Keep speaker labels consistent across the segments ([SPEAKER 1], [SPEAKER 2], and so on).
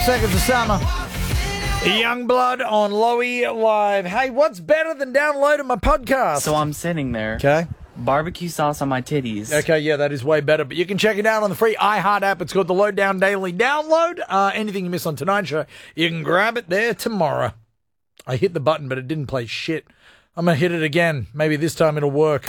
[SPEAKER 1] Seconds of Summer. Youngblood on Lowy Live. Hey, what's better than downloading my podcast?
[SPEAKER 2] So I'm sitting there.
[SPEAKER 1] Okay.
[SPEAKER 2] Barbecue sauce on my titties.
[SPEAKER 1] Okay, yeah, that is way better. But you can check it out on the free iHeart app. It's called the Lowdown Daily Download. Anything you miss on tonight's show, you can grab it there tomorrow. I hit the button, but it didn't play shit. I'm going to hit it again. Maybe this time it'll work.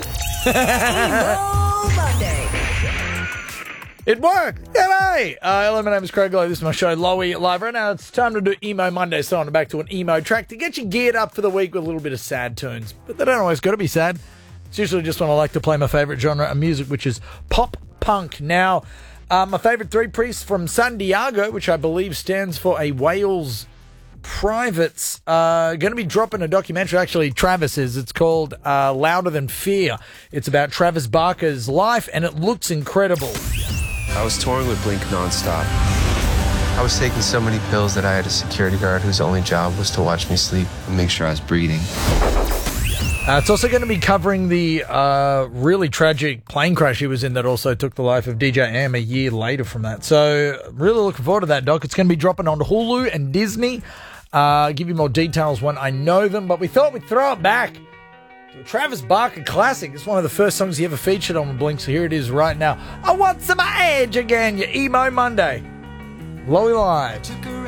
[SPEAKER 1] It worked! Yay! Hello, my name is Craig Lowe. This is my show, Lowy Live. Right now, it's time to do Emo Monday, so on back to an emo track to get you geared up for the week with a little bit of sad tunes. But they don't always got to be sad. It's usually just when I like to play my favourite genre of music, which is pop punk. Now, my favourite three priests from San Diego, which I believe stands for a Wales Privates, going to be dropping a documentary. Actually, Travis is. It's called Louder Than Fear. It's about Travis Barker's life, and it looks incredible.
[SPEAKER 3] I was touring with Blink nonstop. I was taking so many pills that I had a security guard whose only job was to watch me sleep and make sure I was breathing.
[SPEAKER 1] It's also going to be covering the really tragic plane crash he was in that also took the life of DJ Am a year later from that. So really looking forward to that, doc. It's going to be dropping on Hulu and Disney. Give you more details when I know them, but we thought we'd throw it back. Travis Barker classic. It's one of the first songs he ever featured on Blink, so here it is right now. I want some edge again, your Emo Monday. Lowy Live.